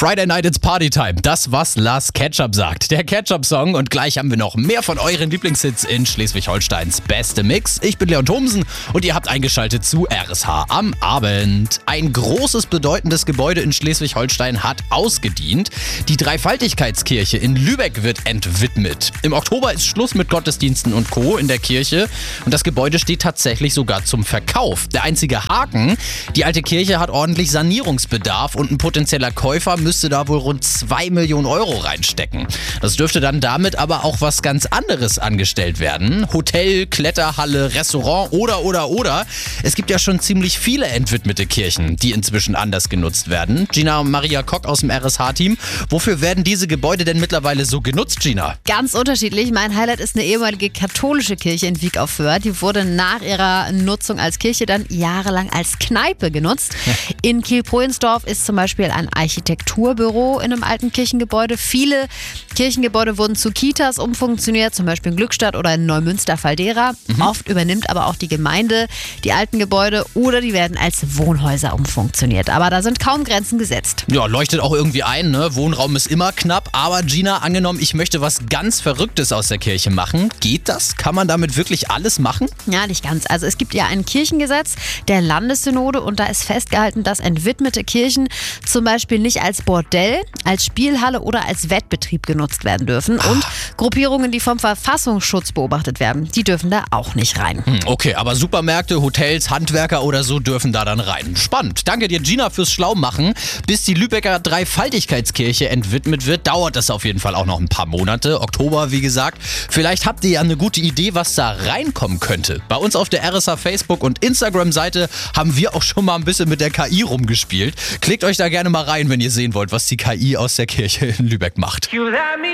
Friday Night, it's Partytime. Das, was Lars Ketchup sagt. Der Ketchup-Song. Und gleich haben wir noch mehr von euren Lieblingshits in Schleswig-Holsteins beste Mix. Ich bin Leon Thomsen und ihr habt eingeschaltet zu RSH am Abend. Ein großes, bedeutendes Gebäude in Schleswig-Holstein hat ausgedient. Die Dreifaltigkeitskirche in Lübeck wird entwidmet. Im Oktober ist Schluss mit Gottesdiensten und Co. in der Kirche. Und das Gebäude steht tatsächlich sogar zum Verkauf. Der einzige Haken: die alte Kirche hat ordentlich Sanierungsbedarf und ein potenzieller Käufer müsste da wohl rund 2 Millionen Euro reinstecken. Das dürfte dann damit aber auch was ganz anderes angestellt werden. Hotel, Kletterhalle, Restaurant oder. Es gibt ja schon ziemlich viele entwidmete Kirchen, die inzwischen anders genutzt werden. Gina und Maria Kock aus dem RSH-Team. Wofür werden diese Gebäude denn mittlerweile so genutzt, Gina? Ganz unterschiedlich. Mein Highlight ist eine ehemalige katholische Kirche in Wiek auf Föhr. Die wurde nach ihrer Nutzung als Kirche dann jahrelang als Kneipe genutzt. In Kiel-Prohensdorf ist zum Beispiel ein Architekturbüro in einem alten Kirchengebäude. Viele Kirchengebäude wurden zu Kitas umfunktioniert, zum Beispiel in Glückstadt oder in Neumünster-Faldera. Oft übernimmt aber auch die Gemeinde die alten Gebäude oder die werden als Wohnhäuser umfunktioniert. Aber da sind kaum Grenzen gesetzt. Ja, leuchtet auch irgendwie ein, ne? Wohnraum ist immer knapp. Aber Gina, angenommen, ich möchte was ganz Verrücktes aus der Kirche machen. Geht das? Kann man damit wirklich alles machen? Ja, nicht ganz. Also es gibt ja ein Kirchengesetz der Landessynode und da ist festgehalten, dass entwidmete Kirchen zum Beispiel nicht als Bordell, als Spielhalle oder als Wettbetrieb genutzt werden dürfen. Und Gruppierungen, die vom Verfassungsschutz beobachtet werden, die dürfen da auch nicht rein. Okay, aber Supermärkte, Hotels, Handwerker oder so dürfen da dann rein. Spannend. Danke dir, Gina, fürs Schlaumachen. Bis die Lübecker Dreifaltigkeitskirche entwidmet wird, dauert das auf jeden Fall auch noch ein paar Monate. Oktober, wie gesagt. Vielleicht habt ihr ja eine gute Idee, was da reinkommen könnte. Bei uns auf der RSH Facebook- und Instagram-Seite haben wir auch schon mal ein bisschen mit der KI rumgespielt. Klickt euch da gerne mal rein, wenn ihr sehen wollt, was die KI aus der Kirche in Lübeck macht.